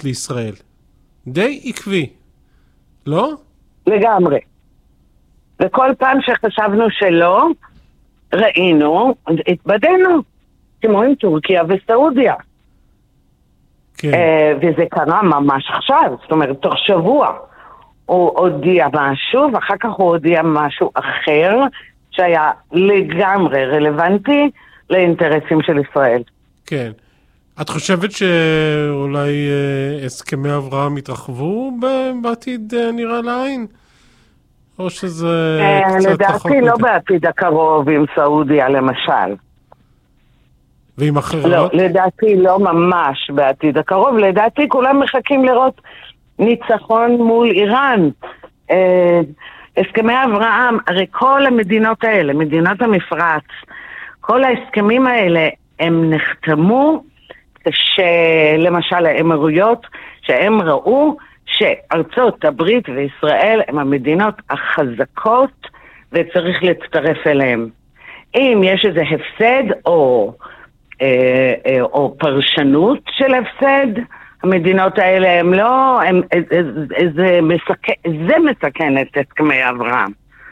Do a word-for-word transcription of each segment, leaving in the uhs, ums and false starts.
לישראל. די עקבי, לא? לגמרי. וכל פעם שחשבנו שלא, ראינו, התבדנו, כמו עם טורקיה וסעודיה. כן. וזה קרה ממש עכשיו, זאת אומרת, תוך שבוע הוא הודיע משהו, ואחר כך הוא הודיע משהו אחר, שהיה לגמרי רלוונטי לאינטרסים של ישראל. כן. את חושבת שאולי הסכמי אברהם יתרחבו בעתיד נראה לעין? או שזה קצת רחוק? לדעתי לא בעתיד הקרוב עם סעודיה למשל. ועם אחרות? לא, לדעתי לא ממש בעתיד הקרוב. לדעתי כולם מחכים לראות ניצחון מול איראן. הסכמי אברהם, הרי כל המדינות האלה, מדינות המפרץ, כל ההסכמים האלה הם נחתמו שלמשל האמירויות, שהם ראו שארצות הברית וישראל הם המדינות החזקות וצריך להצטרף אליהם. אם יש איזה הפסד או, אה, אה, או פרשנות של הפסד, המדינות האלה הם לא, הם, זה, זה, מסכן, זה מסכן את הסכמי אברהם.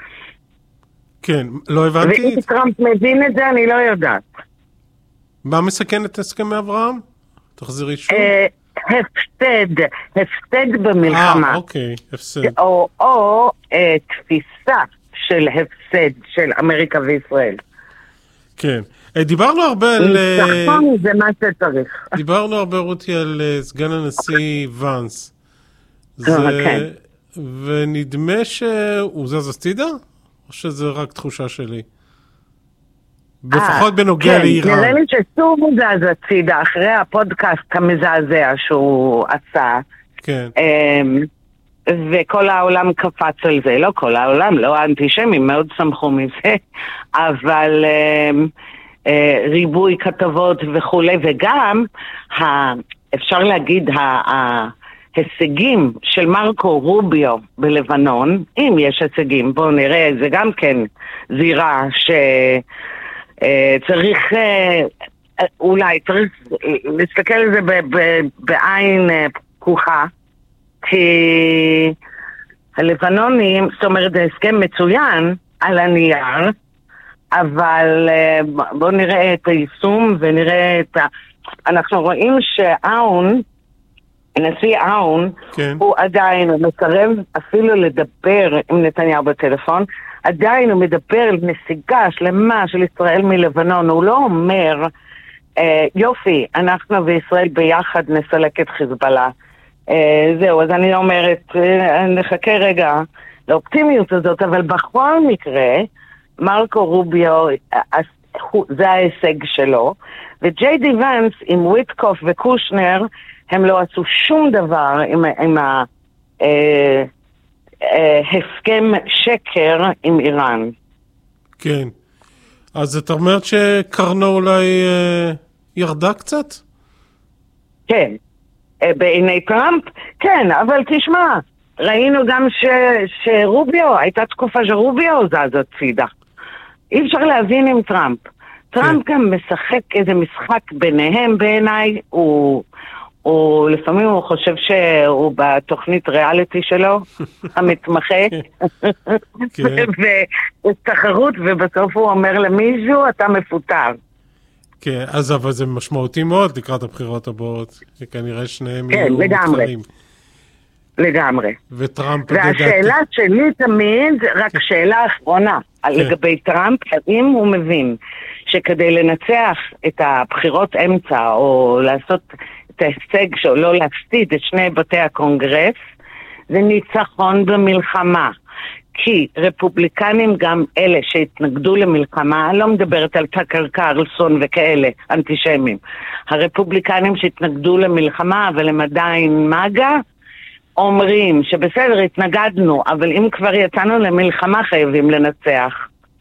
כן, לא הבנתי. ואם טראמפ מבין את זה, אני לא יודעת. מה מסכן את הסכמי אברהם? תחזרי שוב. הפסד, הפסד במלחמה. אה, אוקיי, הפסד. או, או אה, תפיסה של הפסד של אמריקה וישראל. כן. דיברנו הרבה על... ניצחון זה מה שצריך. דיברנו הרבה, רותי, על סגן הנשיא ואנס. כן. ונדמה שהוא זז הצידה? או שזה רק תחושה שלי? לפחות בנוגע לאיראן. נראה לי ששוב הוא זז הצידה, אחרי הפודקאסט המזעזע שהוא עשה. כן. וכל העולם קפץ על זה. לא כל העולם, לא האנטישמים, מאוד שמחו מזה. אבל ריבוי כתבות וכולי, וגם אפשר להגיד ההישגים של מרקו רוביו בלבנון, אם יש הישגים, בואו נראה, זה גם כן זירה ש... צריך, אולי צריך להסתכל על זה בעין פקוחה, כי הלבנונים, זאת אומרת, זה הסכם מצוין על הנייר, אבל בואו נראה את היישום ונראה את ה... אנחנו רואים שאון, הנשיא און, כן. הוא עדיין מסרב אפילו לדבר עם נתניהו בטלפון, עדיין הוא מדבר על נסיגה שלמה של ישראל מלבנון. הוא לא אומר, אה, יופי, אנחנו וישראל ביחד נסלק את חיזבאללה. אה, זהו, אז אני אומרת, אה, נחכה רגע לאופטימיות הזאת, אבל בכל מקרה, מרקו רוביו, אה, זה ההישג שלו, וג'יי די ונס עם וויטקוף וקושנר, הם לא עשו שום דבר עם, עם ה... אה, הסכם שקר עם איראן. כן. אז את אומרת שקרנו אולי אה, ירדה קצת? כן. אה, בעיני טראמפ? כן, אבל תשמע, ראינו גם ש, שרוביו, הייתה תקופה שרוביו זז הצידה. אי אפשר להבין עם טראמפ. טראמפ כן. גם משחק איזה משחק ביניהם בעיניי, הוא... או לפעמים הוא חושב שהוא בתוכנית ריאליטי שלו, המתמחה, ויש תחרות, ובסוף הוא אומר למישהו, אתה מפוטר. כן, אז אבל זה משמעותי מאוד לקראת הבחירות הבאות, שכנראה שניהם יהיו מתחרים. לגמרי. וטראמפ... והשאלה שלי תמיד, רק שאלה אחרונה, לגבי טראמפ, האם הוא מבין שכדי לנצח את הבחירות אמצע, או לעשות... את ההישג שלו, לא להפסיד את שני בתי הקונגרס, זה ניצחון במלחמה. כי רפובליקנים גם אלה שהתנגדו למלחמה, לא מדברת על טאקר קרלסון וכאלה, אנטישמים. הרפובליקנים שהתנגדו למלחמה, אבל הם עדיין מגה, אומרים שבסדר, התנגדנו, אבל אם כבר יצאנו למלחמה חייבים לנצח.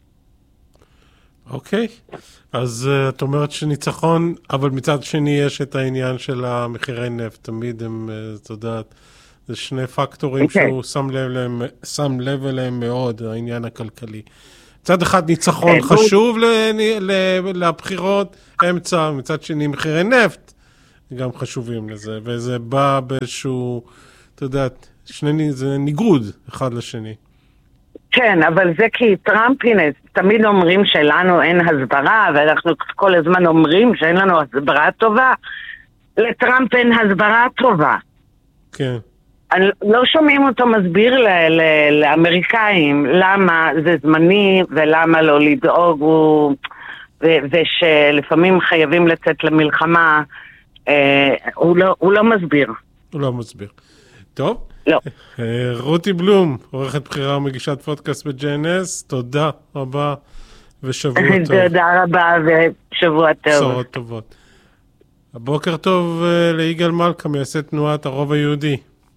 אוקיי, אז uh, את אומרת שניצחון, אבל מצד שני יש את העניין של המחירי נפט, תמיד הם, uh, את יודעת, זה שני פקטורים okay. שהוא שם לב, להם, שם לב אליהם מאוד, העניין הכלכלי. מצד אחד ניצחון okay, חשוב ל, ל, לבחירות אמצע, מצד שני מחירי נפט, גם חשובים לזה, וזה בא באיזשהו, אתה יודעת, שני, זה ניגוד אחד לשני. כן, אבל זה כי טראמפ, הנה, תמיד אומרים שלנו אין הסברה, ואנחנו כל הזמן אומרים שאין לנו הסברה טובה. לטראמפ אין הסברה טובה. כן. אני לא שומעים אותו מסביר ל- ל- לאמריקאים למה זה זמני ולמה לא לדאוג, ו- ו- ושלפעמים חייבים לצאת למלחמה. אה, הוא, לא, הוא לא מסביר. הוא לא מסביר. טוב. לא. רותי בלום, עורכת בחירה ומגישת פודקאסט ב-ג'י אן אס, תודה רבה ושבוע טוב. תודה רבה ושבוע טוב. בשורות טובות. הבוקר טוב ליגאל מלכה, מייסד תנועת הרוב היהודי.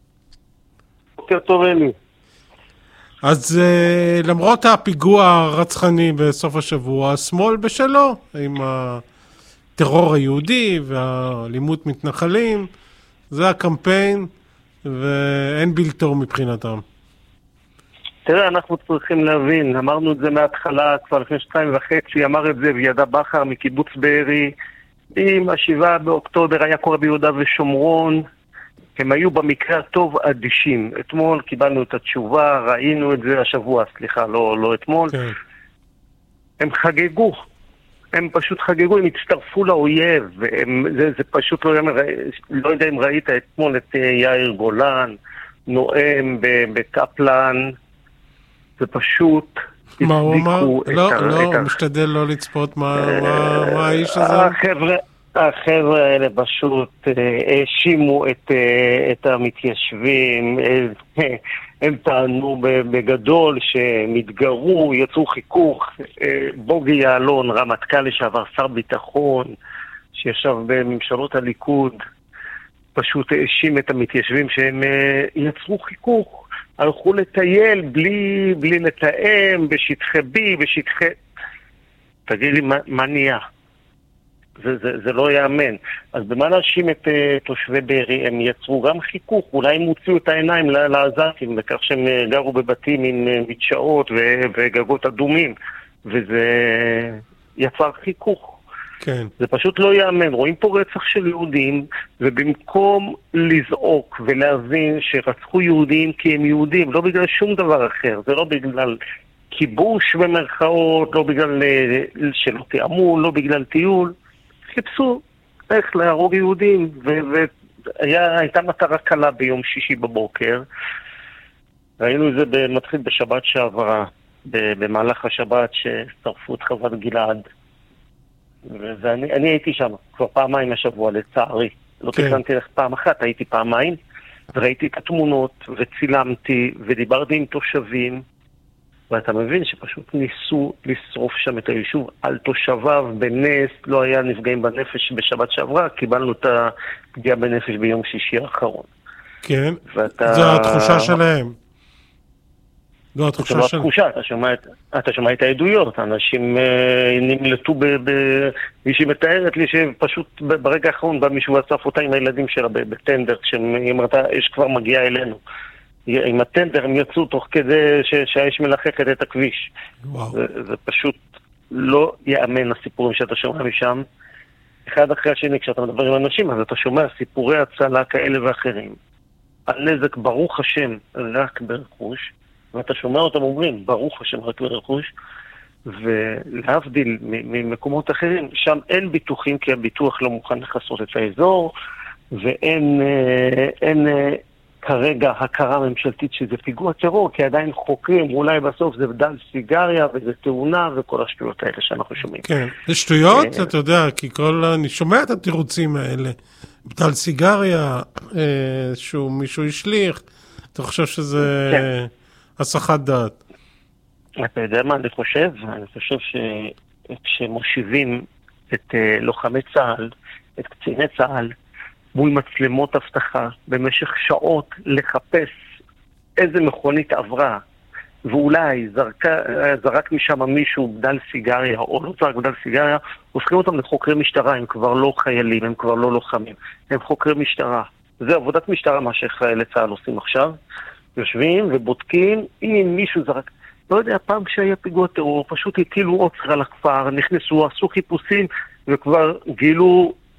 בוקר טוב אלי. אז למרות הפיגוע הרצחני בסוף השבוע, השמאל בשלו, עם הטרור היהודי והאלימות מתנחלים, זה הקמפיין, ואין בלתור מבחינתם. תראה, אנחנו צריכים להבין, אמרנו את זה מההתחלה, כבר לפני שתיים וחצי, אמר את זה וידע בכר מקיבוץ בארי, אם השבעה באוקטובר היה קורה ביהודה ושומרון, הם היו במקרה הטוב אדישים. אתמול קיבלנו את התשובה, ראינו את זה השבוע, סליחה, לא, לא אתמול. כן. הם חגגו. הם פשוט חגגו, הם הצטרפו לאויב, הם, זה, זה פשוט לא, לא יודע אם ראית אתמול את יאיר גולן, נואם בקפלן, זה פשוט... מה הוא אמר? לא, לא, הוא משתדל לא לצפות מה האיש הזה? החבר'ה, החבר'ה האלה פשוט האשימו את, את המתיישבים, הם טענו בגדול שהם התגרו, יצאו חיכוך. בוגי יעלון, רמטכ"ל לשעבר, שר ביטחון, שישב בממשלות הליכוד, פשוט האשים את המתיישבים שהם יצרו חיכוך, הלכו לטייל בלי, בלי לתאם, בשטחי בי, בשטחי... תגיד לי, מה, מה נהיה? זה, זה, זה לא יאמן. אז במה להאשים את uh, תושבי בארי? הם יצרו גם חיכוך, אולי הם הוציאו את העיניים לעזתים, בכך שהם uh, גרו בבתים עם uh, מדשאות ו- וגגות אדומים, וזה יצר חיכוך. כן. זה פשוט לא יאמן. רואים פה רצח של יהודים, ובמקום לזעוק ולהבין שרצחו יהודים כי הם יהודים, לא בגלל שום דבר אחר, זה לא בגלל כיבוש במרכאות, לא בגלל שלא תיאמו, לא בגלל טיול, חיפשו איך להרוג יהודים, והייתה מטרה קלה ביום שישי בבוקר. ראינו את זה מתחיל בשבת שעברה, במהלך השבת ששרפו את חוות גלעד, ואני אני הייתי שם כבר פעמיים השבוע, לצערי. לא כן. תכננתי לך פעם אחת, הייתי פעמיים, וראיתי את התמונות, וצילמתי, ודיברתי עם תושבים, ואתה מבין שפשוט ניסו לשרוף שם את היישוב על תושביו בנס, לא היה נפגעים בנפש בשבת שעברה, קיבלנו את הפגיעה בנפש ביום שישי האחרון. כן, ואתה... זו התחושה שלהם. לא, התחושה של... התחושה, אתה שומע, אתה שומע את העדויות, אנשים אה, נמלטו ב... ב... מישהי מתארת לי שפשוט ברגע האחרון בא מישהו ואסף אותה עם הילדים שלה בטנדר, כשהיא אמרת, האש כבר מגיעה אלינו. עם הטנדר הם יצאו תוך כדי ש... שהאש מלחכת את הכביש. וואו. זה, זה פשוט לא יאמן הסיפורים שאתה שומע משם. אחד אחרי השני, כשאתה מדבר עם אנשים, אז אתה שומע סיפורי הצלה כאלה ואחרים. הנזק, ברוך השם, רק ברכוש. ואתה שומע אותם אומרים, ברוך השם רק לרכוש, ולהבדיל ממקומות אחרים, שם אין ביטוחים, כי הביטוח לא מוכן לחסות את האזור, ואין אין, כרגע הכרה ממשלתית שזה פיגוע טרור, כי עדיין חוקרים, אולי בסוף זה בדל סיגריה, וזה תאונה, וכל השטויות האלה שאנחנו שומעים. כן, זה שטויות, אתה יודע, כי כל, אני שומע את התירוצים האלה, בדל סיגריה, שהוא מישהו השליך, אתה חושב שזה... כן. הסחת דעת. אתה יודע מה אני חושב? אני חושב שכשמושיבים את uh, לוחמי צה"ל, את קציני צה"ל, מול מצלמות אבטחה, במשך שעות לחפש איזה מכונית עברה, ואולי זרקה, זרק משם מישהו בדל סיגריה, או לא זרק בדל סיגריה, הופכים אותם לחוקרי משטרה, הם כבר לא חיילים, הם כבר לא לוחמים, הם חוקרי משטרה. זה עבודת משטרה מה שחיילי צה"ל עושים עכשיו. יושבים ובודקים, אם מישהו זרק, לא יודע, פעם כשהיה פיגוע טרור, פשוט הטילו עוצר על הכפר, נכנסו, עשו חיפושים, וכבר גילו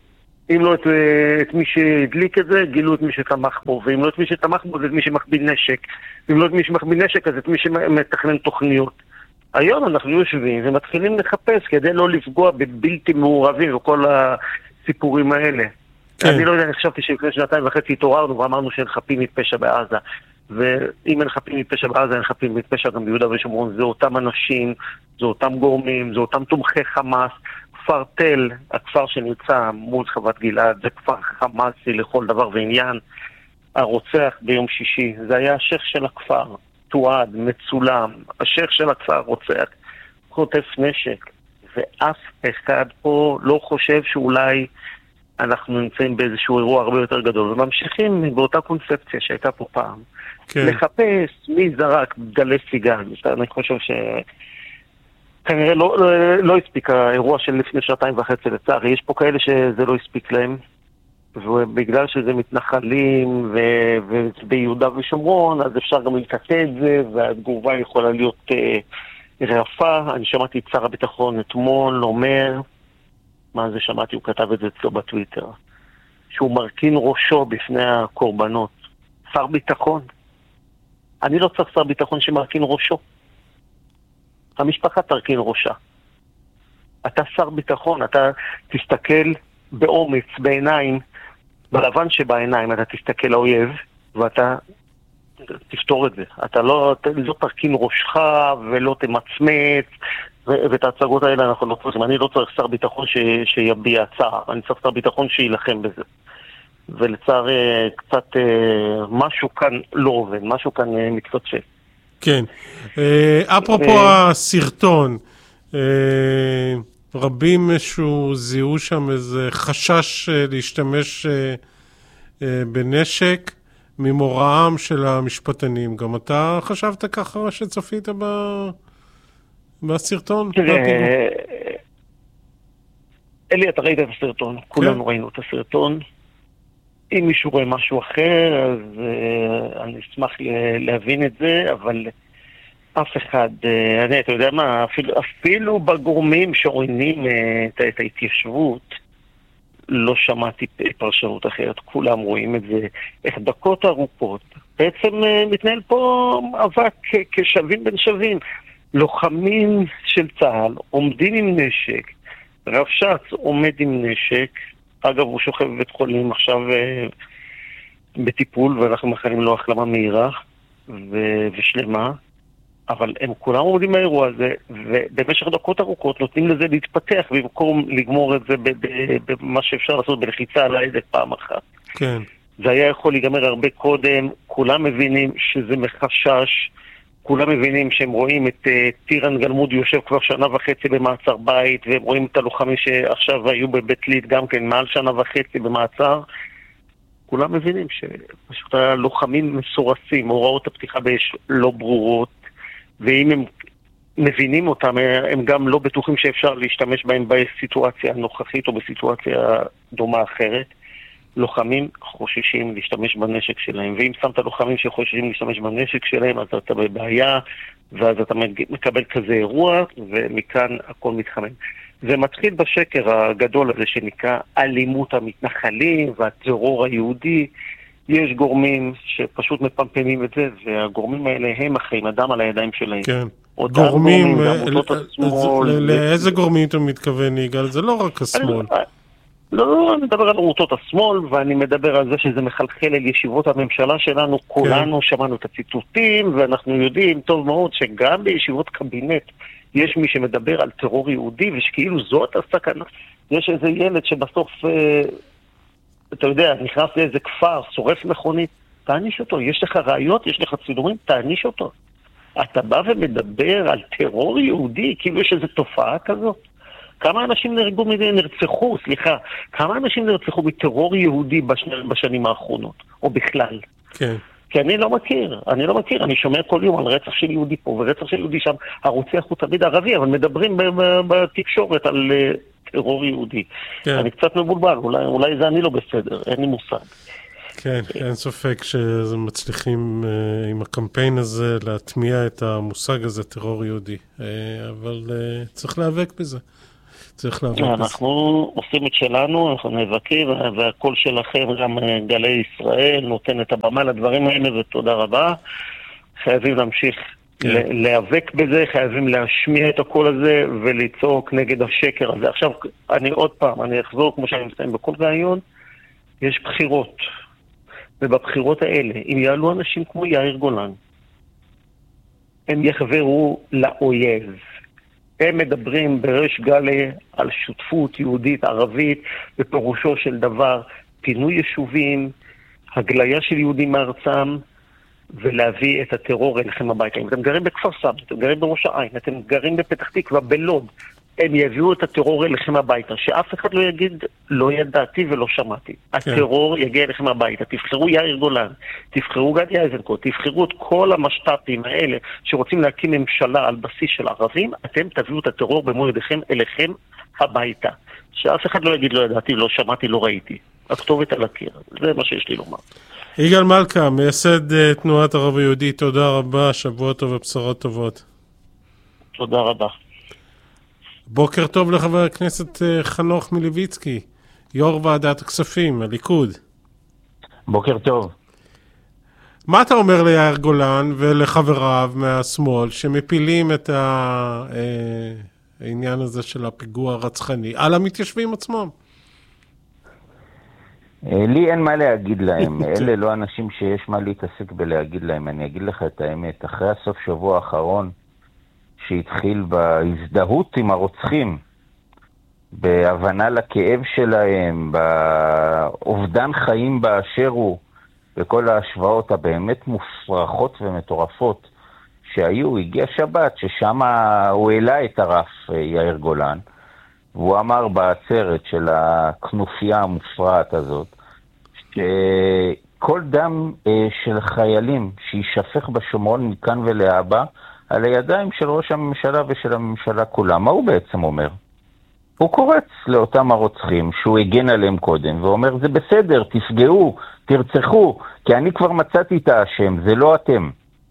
אם לא את, את מי שהדליק את זה, גילו את מי שתמך בו, ואם לא את מי שתמך בו, זה את מי שמכביד נשק. ואם לא את מי שמכביד נשק, אז את מי שמתכנן תוכניות. היום אנחנו יושבים ומתחילים לחפש כדי לא לפגוע בבלתי מעורבים וכל הסיפורים האלה. כן. אני לא יודע, אני חשבתי שלפני שנתיים וחצי התעוררנו ואמרנו שאין חפים מפשע בעזה. ואם אין חפים מפשע בעזה, אין חפים מפשע גם ביהודה ושומרון. זה אותם אנשים, זה אותם גורמים, זה אותם תומכי חמאס. כפר תל, הכפר שנמצא מול חוות גלעד, זה כפר חמאסי לכל דבר ועניין. הרוצח ביום שישי, זה היה השייך של הכפר, תועד, מצולם, השייך של הכפר רוצח, חוטף נשק, ואף אחד פה לא חושב שאולי אנחנו נמצאים באיזשהו אירוע הרבה יותר גדול, וממשיכים באותה קונספציה שהייתה פה פעם. כן. לחפש מי זרק גלי סיגן, אני חושב ש... כנראה לא, לא, לא הספיק האירוע של לפני שעתיים וחצי לצערי, יש פה כאלה שזה לא הספיק להם, ובגלל שזה מתנחלים וביהודה ושומרון, אז אפשר גם לקטע את זה, והתגובה יכולה להיות אה, רעפה. אני שמעתי את שר הביטחון אתמול אומר, מה זה שמעתי, הוא כתב את זה אצלו בטוויטר, שהוא מרכין ראשו בפני הקורבנות. שר ביטחון. אני לא צריך שר ביטחון שמרכין ראשו. המשפחה תרכין ראשה. אתה שר ביטחון, אתה תסתכל באומץ, בעיניים, בלבן שבעיניים, אתה תסתכל לאויב, ואתה תפתור את זה. אתה לא, אתה לא תרכין ראשך, ולא תמצמץ, ואת ההצגות האלה אנחנו לא צריכים. אני לא צריך שר ביטחון ש, שיביע צער, אני צריך שר ביטחון שילחם בזה. ולצער קצת משהו כאן לא עובד, משהו כאן מתפצל. כן. אפרופו הסרטון, רבים משהו זיהו שם איזה חשש להשתמש בנשק ממוראם של המשפטנים. גם אתה חשבת ככה שצפית בסרטון? תראה, אלי, אתה ראית את הסרטון, כולנו ראינו את הסרטון. אם מישהו רואה משהו אחר, אז uh, אני אשמח להבין את זה, אבל אף אחד, uh, אני, אתה יודע מה, אפילו, אפילו בגורמים שעוינים uh, את, את ההתיישבות, לא שמעתי פרשנות אחרת, כולם רואים את זה, איך דקות ארוכות. בעצם uh, מתנהל פה מאבק כשווים בין שווים. לוחמים של צה"ל עומדים עם נשק, רבש"ץ עומד עם נשק, אגב, הוא שוכב בבית חולים עכשיו אה, בטיפול, ואנחנו מכנים לו החלמה מהירה ו- ושלמה, אבל הם כולם עומדים באירוע הזה, ובמשך דקות ארוכות נותנים לזה להתפתח, במקום לגמור את זה במה שאפשר לעשות בלחיצה על ההדק פעם אחת. כן. זה היה יכול להיגמר הרבה קודם, כולם מבינים שזה מחשש, כולם מבינים שהם רואים את uh, טירן גלמוד יושב כבר שנה וחצי במעצר בית, והם רואים את הלוחמים שעכשיו היו בבית ליד גם כן מעל שנה וחצי במעצר. כולם מבינים שפשוט הלוחמים מסורסים, הוראות הפתיחה באש לא ברורות, ואם הם מבינים אותם, הם גם לא בטוחים שאפשר להשתמש בהם בסיטואציה הנוכחית או בסיטואציה דומה אחרת. לוחמים חוששים להשתמש בנשק שלהם, ואם שמת לוחמים שחוששים להשתמש בנשק שלהם, אז אתה בבעיה, ואז אתה מקבל כזה אירוע, ומכאן הכל מתחמם. זה מתחיל בשקר הגדול הזה שנקרא אלימות המתנחלים והטרור היהודי. יש גורמים שפשוט מפמפמים את זה, והגורמים האלה הם אחרים, אדם על הידיים שלהם. כן. גורמים, לאיזה גורמים אתה מתכוון, יגאל? זה לא רק השמאל. לא, אני מדבר על עמותות השמאל, ואני מדבר על זה שזה מחלחל אל ישיבות הממשלה שלנו. כולנו שמענו את הציטוטים, ואנחנו יודעים טוב מאוד שגם בישיבות קבינט יש מי שמדבר על טרור יהודי, ושכאילו זאת הסכנה. יש איזה ילד שבסוף, אתה יודע, נכנס לאיזה כפר, שורף מכונית, תעניש אותו. יש לך ראיות, יש לך צילומים, תעניש אותו. אתה בא ומדבר על טרור יהודי, כאילו יש איזו תופעה כזאת. כמה אנשים נהרגו, נרצחו, סליחה, כמה אנשים נרצחו מטרור יהודי בשני, בשנים האחרונות, או בכלל? כן. כי אני לא מכיר, אני לא מכיר, אני שומע כל יום על רצח של יהודי פה, ורצח של יהודי שם, הרוצח הוא תמיד ערבי, אבל מדברים בתקשורת על טרור יהודי. כן. אני קצת מבולבל, אולי, אולי זה אני לא בסדר, אין לי מושג. כן, אין ספק שזה מצליחים uh, עם הקמפיין הזה להטמיע את המושג הזה, טרור יהודי, uh, אבל uh, צריך להיאבק בזה. צריך להבין. אנחנו עושים את שלנו, אנחנו נאבקים, והקול שלכם, גם גלי ישראל, נותן את הבמה לדברים האלה, ותודה רבה. חייבים להמשיך כן. להיאבק בזה, חייבים להשמיע את הקול הזה, ולצעוק נגד השקר הזה. עכשיו, אני עוד פעם, אני אחזור כמו שאני מסיים בכל רעיון, יש בחירות. ובבחירות האלה, אם יעלו אנשים כמו יאיר גולן, הם יחברו לאויב. הם מדברים בריש גלי על שותפות יהודית ערבית, בפירושו של דבר פינוי יישובים, הגליה של יהודים מארצם, ולהביא את הטרור אליכם הביתה. אם אתם גרים בכפר סבא, אתם גרים בראש העין, אתם גרים בפתח תקווה, בלוד, הם יביאו את הטרור אליכם הביתה, שאף אחד לא יגיד, לא ידעתי ולא שמעתי. כן. הטרור יגיע אליכם הביתה. תבחרו יאיר גולן, תבחרו גדי איזנקוט, תבחרו את כל המשת"פים האלה שרוצים להקים ממשלה על בסיס של ערבים, אתם תביאו את הטרור במו ידיכם אליכם הביתה. שאף אחד לא יגיד, לא ידעתי, לא שמעתי, לא ראיתי. הכתובת על הקיר. זה מה שיש לי לומר. יגאל מלכה, מייסד תנועת ערבי יהודי, תודה רבה, שבוע טוב ובשורות טובות. תודה רבה. בוקר טוב לחבר הכנסת חנוך מלביצקי, יו"ר ועדת הכספים, הליכוד. בוקר טוב. מה אתה אומר ליאיר גולן ולחבריו מהשמאל שמפילים את העניין הזה של הפיגוע הרצחני על המתיישבים עצמם? לי אין מה להגיד להם, אלה לא אנשים שיש מה להתעסק בלהגיד להם. אני אגיד לך את האמת, אחרי הסוף שבוע האחרון שהתחיל בהזדהות עם הרוצחים, בהבנה לכאב שלהם, באובדן חיים באשר הוא, וכל ההשוואות הבאמת מופרכות ומטורפות שהיו, הגיע שבת ששם הוא העלה את הרף יאיר גולן, והוא אמר בעצרת של הכנופיה המופרעת הזאת, שכל דם של חיילים שישפך בשומרון מכאן ולהבא, על הידיים של ראש הממשלה ושל הממשלה כולה. מה הוא בעצם אומר? הוא קורץ לאותם הרוצחים שהוא הגן עליהם קודם, ואומר, זה בסדר, תפגעו, תרצחו, כי אני כבר מצאתי את האשם, זה לא אתם.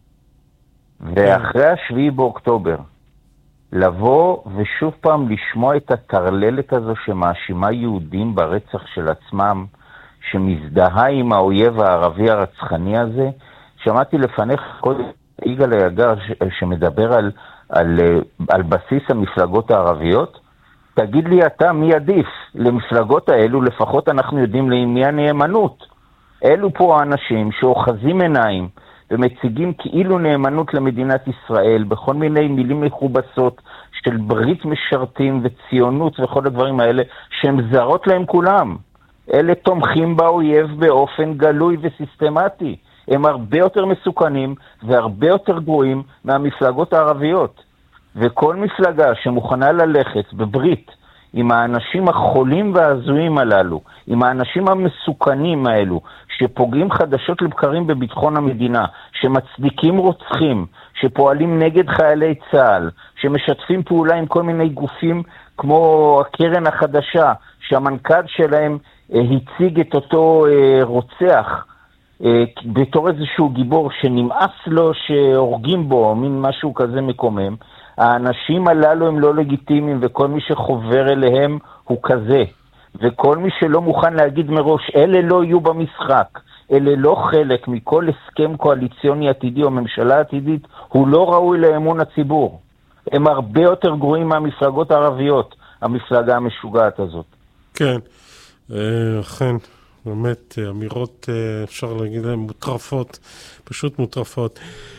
ואחרי השביעי באוקטובר, לבוא ושוב פעם לשמוע את התרללת הזו שמאשימה יהודים ברצח של עצמם, שמזדהה עם האויב הערבי הרצחני הזה. שמעתי לפניך קודם יגאל היגר שמדבר על, על, על בסיס המפלגות הערביות. תגיד לי אתה מי עדיף למפלגות האלו, לפחות אנחנו יודעים למי הנאמנות. אלו פה האנשים שאוחזים עיניים ומציגים כאילו נאמנות למדינת ישראל בכל מיני מילים מכובסות של ברית משרתים וציונות וכל הדברים האלה שהם זרות להם כולם. אלה תומכים באויב באופן גלוי וסיסטמטי. הם הרבה יותר מסוכנים והרבה יותר גרועים מהמפלגות הערביות. וכל מפלגה שמוכנה ללכת בברית עם האנשים החולים והזויים הללו, עם האנשים המסוכנים האלו, שפוגעים חדשות לבקרים בביטחון המדינה, שמצדיקים רוצחים, שפועלים נגד חיילי צה"ל, שמשתפים פעולה עם כל מיני גופים כמו הקרן החדשה, שהמנכ"ל שלהם אה, הציג את אותו אה, רוצח, בתור איזשהו גיבור שנמאס לו שהורגים בו, מין משהו כזה מקומם. האנשים הללו הם לא לגיטימיים, וכל מי שחובר אליהם הוא כזה. וכל מי שלא מוכן להגיד מראש, אלה לא יהיו במשחק, אלה לא חלק מכל הסכם קואליציוני עתידי או ממשלה עתידית, הוא לא ראוי לאמון הציבור. הם הרבה יותר גרועים מהמפלגות הערביות, המפלגה המשוגעת הזאת. כן, אכן. באמת, אמירות, אפשר להגיד להם, מוטרפות, פשוט מוטרפות.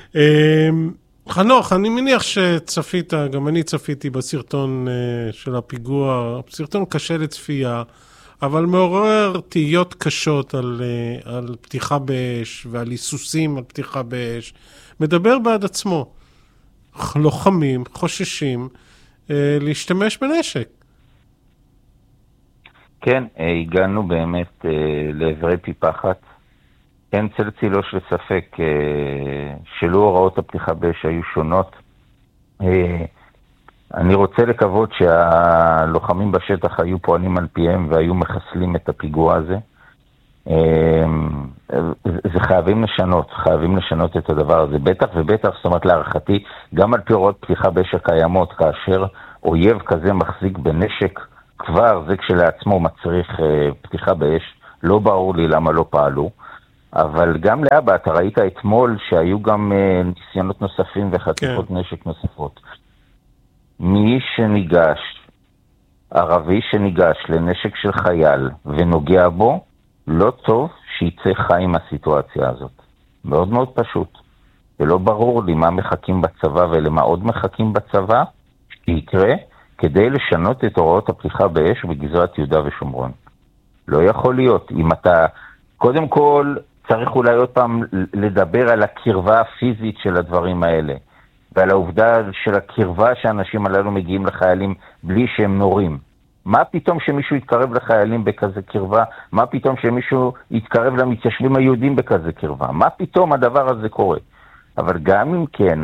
חנוך, אני מניח שצפית, גם אני צפיתי בסרטון של הפיגוע, סרטון קשה לצפייה, אבל מעורר תהיות קשות על, על פתיחה באש ועל היסוסים על פתיחה באש. מדבר בעד עצמו. לוחמים, חוששים, להשתמש בנשק. כן, הגענו באמת לעברי פי פחת. אין צל צילו של ספק שלא הוראות הפתיחה באש היו שונות. אני רוצה לקוות שהלוחמים בשטח היו פועלים על פיהם והיו מחסלים את הפיגוע הזה. זה חייבים לשנות, חייבים לשנות את הדבר הזה. בטח ובטח, זאת אומרת להערכתי, גם על פי הוראות פתיחה באש הקיימות, כאשר אויב כזה מחזיק בנשק, כבר זה כשלעצמו מצריך אה, פתיחה באש, לא ברור לי למה לא פעלו, אבל גם לאבא, אתה ראית אתמול שהיו גם אה, ניסיונות נוספים וחטיפות כן. נשק נוספות. מי שניגש, ערבי שניגש לנשק של חייל ונוגע בו, לא טוב שיצא חי מהסיטואציה הזאת. מאוד מאוד פשוט. ולא ברור לי מה מחכים בצבא ולמה עוד מחכים בצבא, שיקרה כדי לשנות את הוראות הפתיחה באש בגזרת יהודה ושומרון. לא יכול להיות. אם אתה, קודם כל, צריך אולי עוד פעם לדבר על הקרבה הפיזית של הדברים האלה, ועל העובדה של הקרבה שאנשים הללו מגיעים לחיילים בלי שהם נורים. מה פתאום שמישהו יתקרב לחיילים בכזה קרבה? מה פתאום שמישהו יתקרב למתיישבים היהודים בכזה קרבה? מה פתאום הדבר הזה קורה? אבל גם אם כן,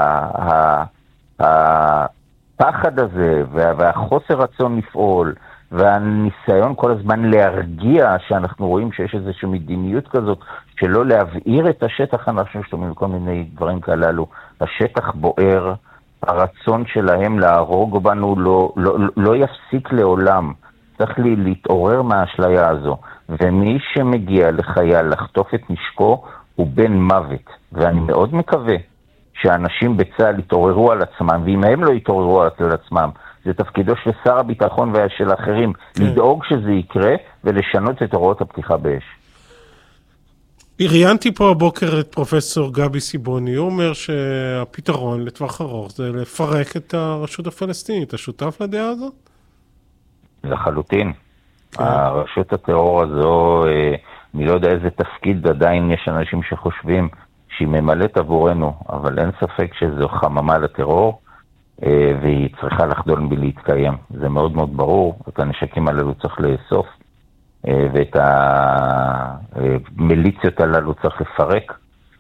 הפחד הזה והחוסר רצון לפעול והניסיון כל הזמן להרגיע שאנחנו רואים שיש איזושהי מדיניות כזאת שלא להבעיר את השטח, אנחנו שומעים כל מיני דברים כאלו, השטח בוער, הרצון שלהם להרוג בנו לא, לא, לא יפסיק לעולם. צריך לי להתעורר מהאשליה הזו. ומי שמגיע לחייל לחטוף את נשקו הוא בן מוות. ואני מאוד מקווה שאנשים בצה"ל יתעוררו על עצמם, ואם הם לא יתעוררו על עצמם, זה תפקידו של שר הביטחון ושל האחרים, כן. לדאוג שזה יקרה ולשנות את הוראות הפתיחה באש. ראיינתי פה הבוקר את פרופסור גבי סיבוני, הוא אומר שהפתרון לטווח ארוך זה לפרק את הרשות הפלסטינית. השותף לדעה הזאת? לחלוטין. כן. הרשות הטרור הזו, אני לא יודע איזה תפקיד, עדיין יש אנשים שחושבים שהיא ממלאת עבורנו, אבל אין ספק שזו חממה לטרור, והיא צריכה לחדול בלהתקיים. זה מאוד מאוד ברור, את הנשקים הללו צריך לאסוף, ואת המיליציות הללו צריך לפרק,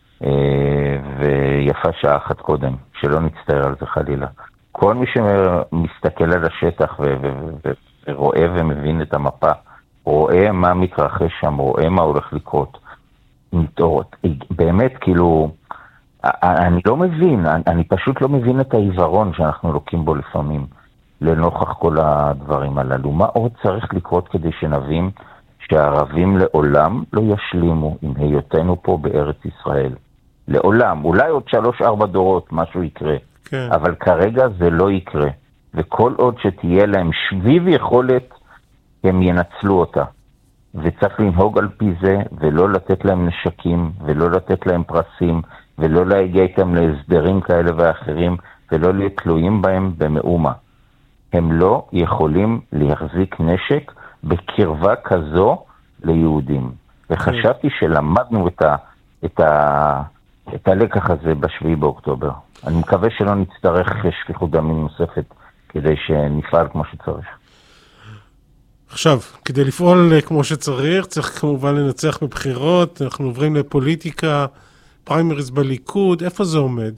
ויפה שעה אחת קודם, שלא נצטער על זה חלילה. כל מי שמסתכל על השטח ורואה ומבין את המפה, רואה מה מתרחש שם, רואה מה הולך לקרות, מתעורת. באמת, כאילו, אני לא מבין, אני פשוט לא מבין את העיוורון שאנחנו לוקים בו לפעמים, לנוכח כל הדברים הללו. מה עוד צריך לקרות כדי שנבין שהערבים לעולם לא ישלימו עם היותנו פה בארץ ישראל? לעולם, אולי עוד שלוש ארבע דורות משהו יקרה, כן. אבל כרגע זה לא יקרה. וכל עוד שתהיה להם שביב יכולת, הם ינצלו אותה. וצריך לנהוג על פי זה, ולא לתת להם נשקים, ולא לתת להם פרסים, ולא להגיע איתם להסדרים כאלה ואחרים, ולא להיות תלויים בהם במאומה. הם לא יכולים להחזיק נשק בקרבה כזו ליהודים. וחשבתי שלמדנו את, ה, את, ה, את הלקח הזה בשביעי באוקטובר. אני מקווה שלא נצטרך שפיכות דמים נוספת, כדי שנפעל כמו שצריך. עכשיו, כדי לפעול כמו שצריך, צריך כמובן לנצח בבחירות, אנחנו עוברים לפוליטיקה, פריימריז בליכוד, איפה זה עומד?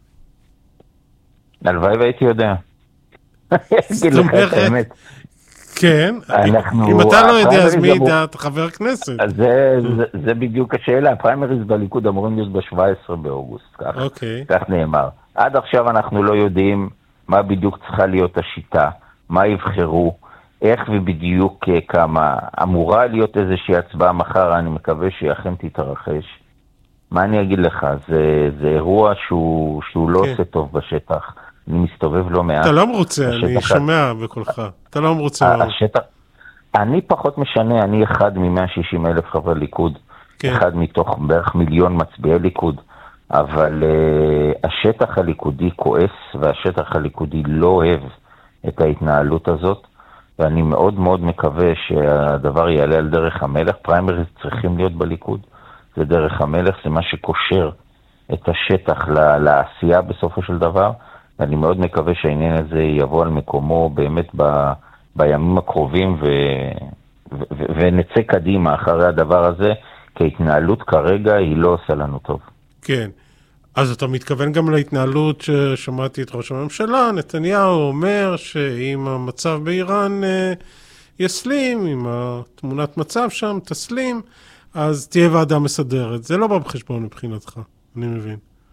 הלוואי והייתי יודע. אגיד לך את האמת. כן, אם אתה לא יודע, אז מי ידע? אתה חבר הכנסת. זה בדיוק השאלה, הפריימריז בליכוד אמורים להיות ב-שבעה עשר באוגוסט, כך נאמר. עד עכשיו אנחנו לא יודעים מה בדיוק צריכה להיות השיטה, מה יבחרו, איך ובדיוק כמה. אמורה להיות איזושהי הצבעה מחר, אני מקווה שאכן תתרחש. מה אני אגיד לך? זה, זה אירוע שהוא, שהוא לא עושה טוב בשטח. אני מסתובב לא מעט. אתה לא מרוצה, אני שומע בקולך. אתה לא מרוצה. השטח, אני פחות משנה, אני אחד מ-מאה ושישים אלף חברי ליכוד. אחד מתוך בערך מיליון מצביעי ליכוד. אבל uh, השטח הליכודי כועס, והשטח הליכודי לא אוהב את ההתנהלות הזאת, ואני מאוד מאוד מקווה שהדבר יעלה על דרך המלך. פריימריז צריכים להיות בליכוד, זה דרך המלך, זה מה שקושר את השטח לעשייה בסופו של דבר, ואני מאוד מקווה שהעניין הזה יבוא על מקומו באמת ב, בימים הקרובים, ו, ו, ו, ונצא קדימה אחרי הדבר הזה, כי ההתנהלות כרגע היא לא עושה לנו טוב. כן, אז אתה מתכוון גם להתנהלות ששמעתי את ראש הממשלה, נתניהו אומר שאם המצב באיראן אה, יסלים, אם התמונת מצב שם תסלים, אז תהיה ועדה מסדרת. זה לא בא בחשבון מבחינתך, אני מבין.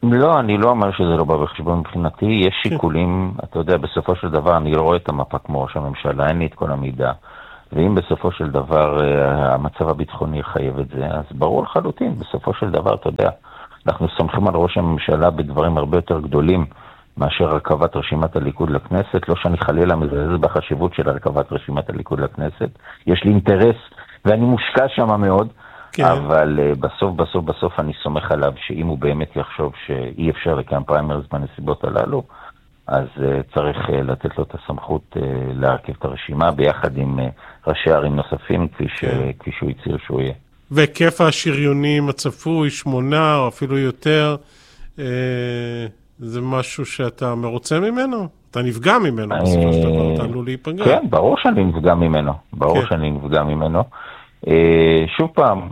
לא, אני לא אומר שזה לא בא בחשבון מבחינתי, יש שיקולים, אתה יודע, בסופו של דבר אני לא רואה את המפה כמו ראש הממשלה, אין לי את כל המידע, ואם בסופו של דבר המצב הביטחוני יחייב את זה, אז ברור לחלוטין, בסופו של דבר, אתה יודע, אנחנו סומכים על ראש הממשלה בדברים הרבה יותר גדולים, מאשר הרכבת רשימת הליכוד לכנסת, לא שאני חלילה מזלזל בחשיבות של הרכבת רשימת הליכוד לכנסת, יש לי אינטרס ואני מושקע שם מאוד, כן. אבל uh, בסוף בסוף בסוף אני סומך עליו שאם הוא באמת יחשוב שאי אפשר לקיים פריימריז בנסיבות הללו, אז uh, צריך uh, לתת לו את הסמכות uh, להרכיב את הרשימה ביחד עם uh, ראשי ערים נוספים כפי, ש, כן. כפי שהוא יציר שהוא יהיה. וכיף השריונים הצפוי, שמונה או אפילו יותר, אה, זה משהו שאתה מרוצה ממנו? אתה נפגע ממנו בסופו של דבר, אתה עלול להיפגע. כן, ברור שאני נפגע ממנו, ברור כן. שאני נפגע ממנו. שוב פעם,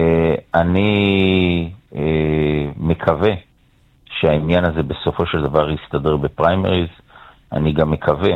אני מקווה שהעניין הזה בסופו של דבר יסתדר בפריימריז, אני גם מקווה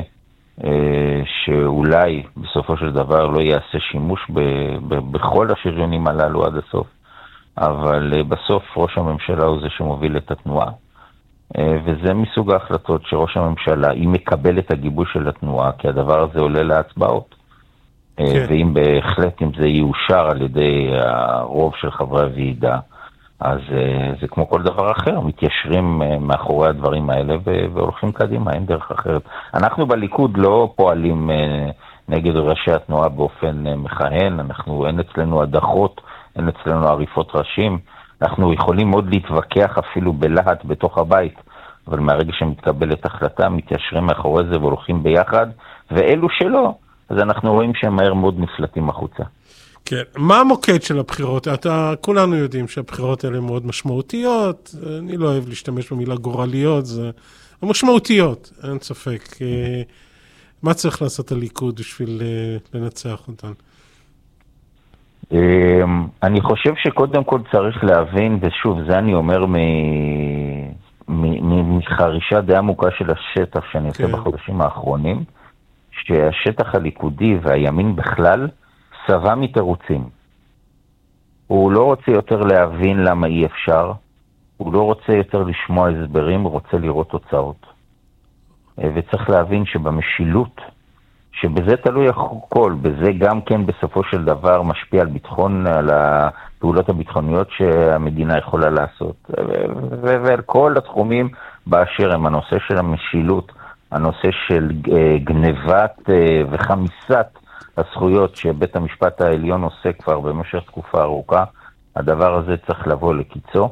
שאולי בסופו של דבר לא יעשה שימוש בכל השריונים הללו עד הסוף, אבל בסוף ראש הממשלה הוא זה שמוביל את התנועה, וזה מסוג ההחלטות שראש הממשלה, היא מקבלת את הגיבוי של התנועה, כי הדבר הזה עולה להצבעות, כן. ואם בהחלט, אם זה יאושר על ידי הרוב של חברי הוועידה, אז זה כמו כל דבר אחר, מתיישרים מאחורי הדברים האלה והולכים קדימה, אין דרך אחרת. אנחנו בליכוד לא פועלים נגד ראשי התנועה באופן מכהן, אנחנו, אין אצלנו הדחות, אין אצלנו עריפות ראשים, אנחנו יכולים מאוד להתווכח אפילו בלהט בתוך הבית, אבל מהרגע שמתקבלת החלטה, מתיישרים מאחורי זה והולכים ביחד, ואלו שלא, אז אנחנו רואים שהם מהר מאוד נפלטים החוצה. כן, מה המוקד של הבחירות? אתה, כולנו יודעים שהבחירות האלה מאוד משמעותיות, אני לא אוהב להשתמש במילה גורליות, זה משמעותיות, אין ספק. מה צריך לעשות הליכוד בשביל לנצח אותן? אני חושב שקודם כל צריך להבין, ושוב, זה אני אומר מחרישה די עמוקה של השטח שאני עושה בחודשים האחרונים, שהשטח הליכודי והימין בכלל סבא מתירוצים. הוא לא רוצה יותר להבין למה אי אפשר, הוא לא רוצה יותר לשמוע הסברים, הוא רוצה לראות תוצאות. וצריך להבין שבמשילות, שבזה תלוי הכל, בזה גם כן בסופו של דבר משפיע על ביטחון, על הפעולות הביטחוניות שהמדינה יכולה לעשות. ועל כל התחומים באשר הם הנושא של המשילות, הנושא של גנבת וחמיסת הזכויות שבית המשפט העליון עושה כבר במשך תקופה ארוכה, הדבר הזה צריך לבוא לקיצו,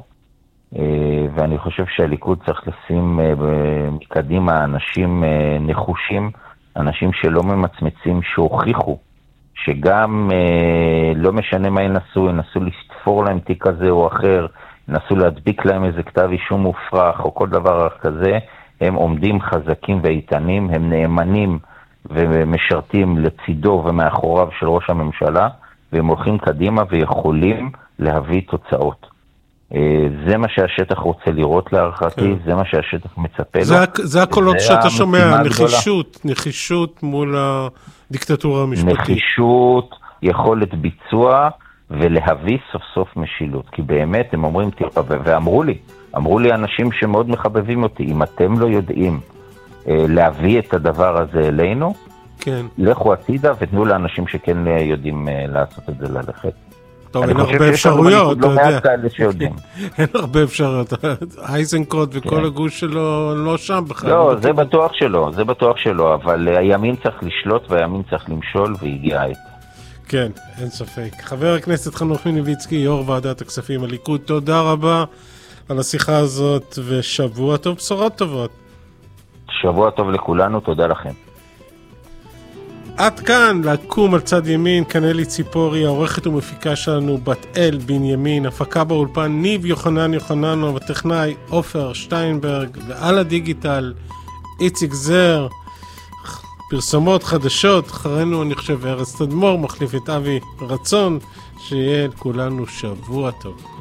ואני חושב שהליכוד צריך לשים מקדימה אנשים נחושים, אנשים שלא ממצמצים, שהוכיחו שגם לא משנה מה ינסו, ינסו לתפור להם תיק כזה או אחר, ינסו להדביק להם איזה כתב אישום מופרך או כל דבר כזה, הם עומדים חזקים ואיתנים, הם נאמנים ומשרתים לצידו ומאחוריו של ראש הממשלה, והם הולכים קדימה ויכולים להביא תוצאות. זה מה שהשטח רוצה לראות להערכתי, זה מה שהשטח מצפה לו. זה הקולות שאתה שומע, נחישות, נחישות מול הדיקטטורה המשפטית. נחישות, יכולת ביצוע, ולהביא סוף סוף משילות. כי באמת הם אומרים, ואמרו לי, אמרו לי אנשים שמאוד מחבבים אותי, אם אתם לא יודעים להביא את הדבר הזה אלינו, כן. לכו הצידה ותנו לאנשים שכן יודעים לעשות את זה ללכת. טוב, אין הרבה אפשרויות, אתה יודע. שיודעים. אין הרבה אפשרויות. אייזנקוט וכל הגוש שלו לא שם בכלל. לא, זה בטוח שלא, זה בטוח שלא, אבל הימין צריך לשלוט והימין צריך למשול והגיע העת. כן, אין ספק. חבר הכנסת חנוך מלביצקי, יו"ר ועדת הכספים הליכוד, תודה רבה על השיחה הזאת, ושבוע טוב, בשורות טובות. שבוע טוב לכולנו, תודה לכם. עד כאן, לקום על צד ימין, כנלי ציפורי, העורכת ומפיקה שלנו בת אל בנימין, הפקה באולפן ניב יוחנן יוחננו, וטכנאי עופר שטיינברג, ועל הדיגיטל איציק זר. פרסומות חדשות, אחרינו אני חושב ארז תדמור, מחליף את אבי רצון, שיהיה לכולנו שבוע טוב.